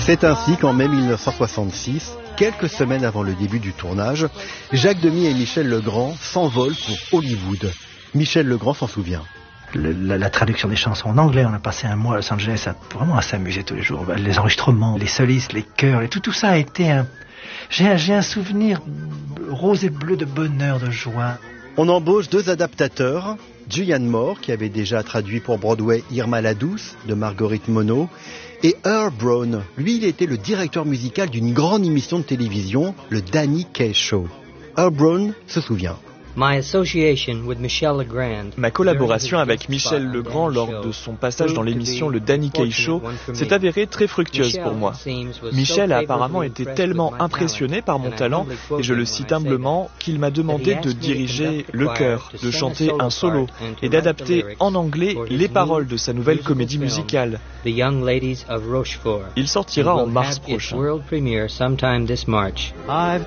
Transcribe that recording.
C'est ainsi qu'en mai 1966, quelques semaines avant le début du tournage, Jacques Demy et Michel Legrand s'envolent pour Hollywood. Michel Legrand s'en souvient. La traduction des chansons en anglais, on a passé un mois à Los Angeles vraiment à s'amuser tous les jours. Les enregistrements, les solistes, les chœurs, et tout ça a été un... J'ai un souvenir rose et bleu de bonheur, de joie. On embauche 2 adaptateurs, Julianne Moore, qui avait déjà traduit pour Broadway Irma la Douce, de Marguerite Monod, et Earl Brown. Lui, il était le directeur musical d'une grande émission de télévision, le Danny Kaye Show. Earl Brown se souvient. Ma collaboration avec Michel Legrand lors de son passage dans l'émission Le Danny Kaye Show s'est avérée très fructueuse pour moi. Michel a apparemment été tellement impressionné par mon talent, et je le cite humblement, qu'il m'a demandé de diriger le chœur, de chanter un solo et d'adapter en anglais les paroles de sa nouvelle comédie musicale. Il sortira en mars prochain.